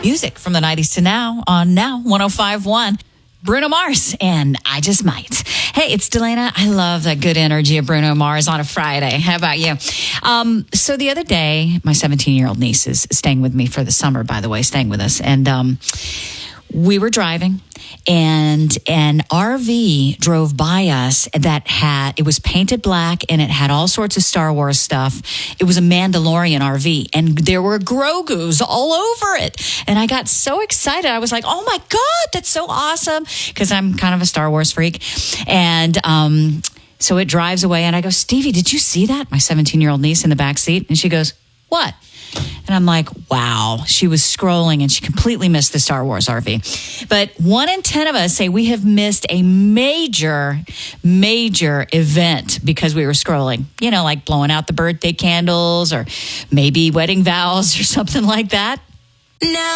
Music from the 90s to now on Now 105.1. Bruno Mars and I Just Might. Hey, it's Delana. I love the good energy of Bruno Mars on a Friday. How about you? So the other day, my 17-year-old niece is staying with me for the summer, by the way, staying with us. And we were driving, and an RV drove by us it was painted black, and it had all sorts of Star Wars stuff. It was a Mandalorian RV, and there were Grogus all over it. And I got so excited. I was like, oh my God, that's so awesome. Because I'm kind of a Star Wars freak. And so it drives away, and I go, Stevie, did you see that? My 17-year-old niece in the back seat. And she goes, what? And I'm like, wow, she was scrolling and she completely missed the Star Wars RV. But 1 in 10 of us say we have missed a major event because we were scrolling, like blowing out the birthday candles or maybe wedding vows or something like that. Now.